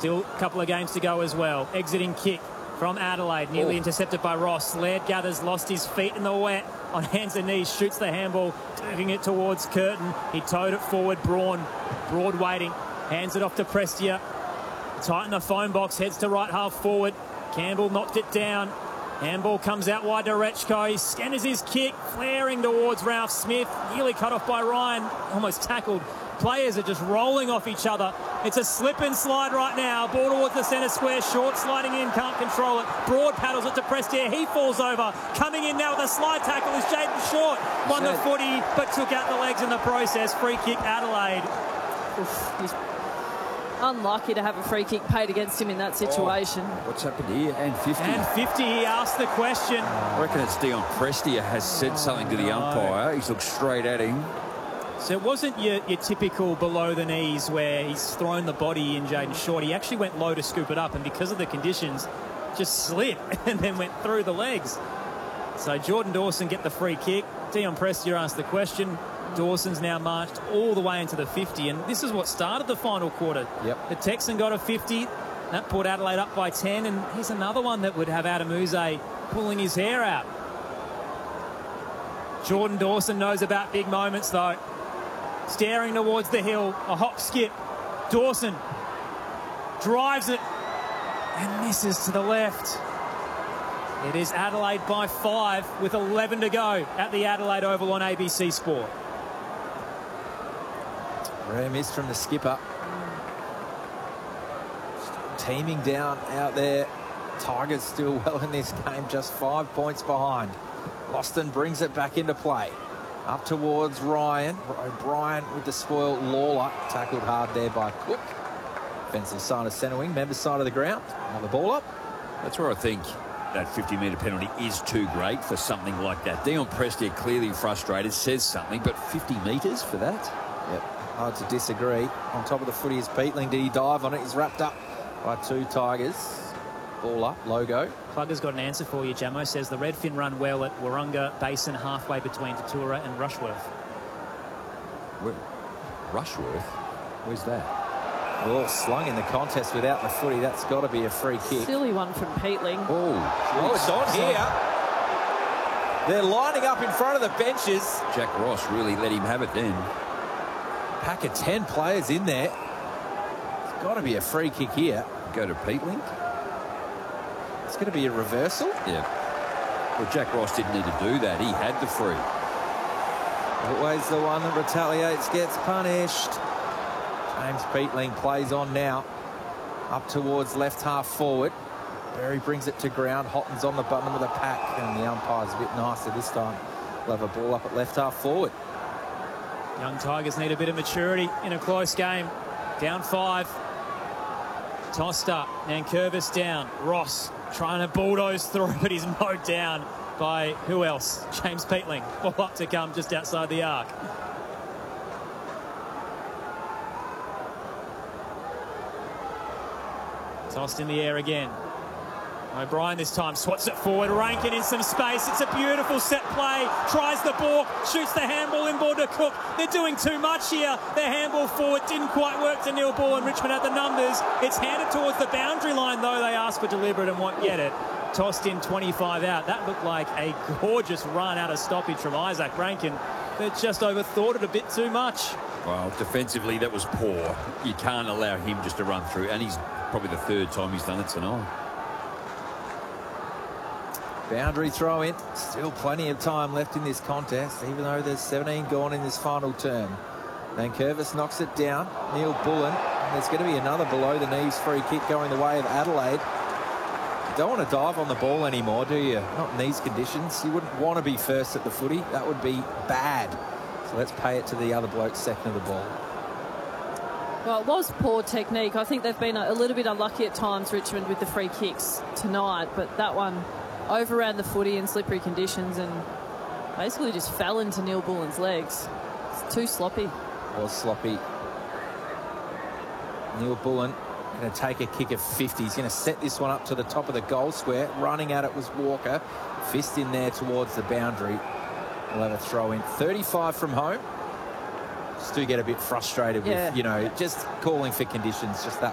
Still a couple of games to go as well. Exiting kick from Adelaide, nearly intercepted by Ross. Laird gathers, lost his feet in the wet. On hands and knees, shoots the handball, turning it towards Curtin. He towed it forward. Broad waiting, hands it off to Prestia. Tight in the phone box, heads to right half forward. Campbell knocked it down. Handball comes out wide to Rechko. He scanners his kick, flaring towards Ralph Smith. Nearly cut off by Ryan, almost tackled. Players are just rolling off each other. It's a slip and slide right now. Ball towards the centre square. Short sliding in, can't control it. Broad paddles it to Prestia. He falls over. Coming in now with a slide tackle is Jaden Short. Won the footy, but took out the legs in the process. Free kick, Adelaide. He's unlucky to have a free kick paid against him in that situation. What's happened here? And 50. And 50, he asked the question. I reckon it's Dion Prestia has said something to the umpire. He's looked straight at him. So it wasn't your typical below the knees where he's thrown the body in Jaden Short. He actually went low to scoop it up, and because of the conditions, just slid and then went through the legs. So Jordan Dawson get the free kick. Dion Prestia asked the question. Dawson's now marched all the way into the 50, and this is what started the final quarter. Yep. The Texan got a 50. That put Adelaide up by 10, and here's another one that would have Adam Uze pulling his hair out. Jordan Dawson knows about big moments, though. Staring towards the hill, a hop skip. Dawson drives it and misses to the left. It is Adelaide by 5 with 11 to go at the Adelaide Oval on ABC Sport. Rare miss from the skipper. Teaming down out there. Tigers still well in this game, just 5 points behind. Boston brings it back into play. Up towards Ryan. O'Brien with the spoil. Lawler tackled hard there by Cook. Offensive side of centre wing. Members side of the ground. Another ball up. That's where I think that 50-metre penalty is too great for something like that. Dion Prestia clearly frustrated, says something, but 50 metres for that? Yep, hard to disagree. On top of the footy is Peatling. Did he dive on it? He's wrapped up by 2 Tigers. Ball up, logo. Plugger's got an answer for you, Jamo. Says the Redfin run well at Warunga Basin, halfway between Tatura and Rushworth. Where? Rushworth? Where's that? Well, slung in the contest without the footy. That's got to be a free kick. Silly one from Peatling. Oh, it's on here. They're lining up in front of the benches. Jack Ross really let him have it then. Pack of 10 players in there. It's got to be a free kick here. Go to Peatling. It's going to be a reversal. Yeah. Well, Jack Ross didn't need to do that. He had the free. Always the one that retaliates gets punished. James Peatling plays on now. Up towards left half forward. Berry brings it to ground. Hotton's on the bottom of the pack, and the umpire's a bit nicer this time. We'll have a ball up at left half forward. Young Tigers need a bit of maturity in a close game. Down 5. Tossed up. Nankervis down. Ross trying to bulldoze through, but he's mowed down by who else? James Peatling. Ball up to come just outside the arc. Tossed in the air again. O'Brien this time swats it forward. Rankin in some space. It's a beautiful set play. Tries the ball. Shoots the handball inboard to Cook. They're doing too much here. Their handball forward didn't quite work to Neil Ball, and Richmond had the numbers. It's handed towards the boundary line, though. They asked for deliberate and won't get it. Tossed in 25 out. That looked like a gorgeous run out of stoppage from Isaac Rankin. They just overthought it a bit too much. Well, defensively, that was poor. You can't allow him just to run through, and he's probably the 3rd time he's done it tonight. Boundary throw in. Still plenty of time left in this contest, even though there's 17 gone in this final term. Nankervis knocks it down. Neil Bullen. And there's going to be another below the knees free kick going the way of Adelaide. You don't want to dive on the ball anymore, do you? Not in these conditions. You wouldn't want to be first at the footy. That would be bad. So let's pay it to the other bloke second of the ball. Well, it was poor technique. I think they've been a little bit unlucky at times, Richmond, with the free kicks tonight. But that one overran the footy in slippery conditions and basically just fell into Neil Bullen's legs. It's too sloppy. Was sloppy. Neil Bullen going to take a kick of 50. He's going to set this one up to the top of the goal square. Running at it was Walker. Fist in there towards the boundary. We'll have a throw in. 35 from home. Just do get a bit frustrated with, you know, just calling for conditions just that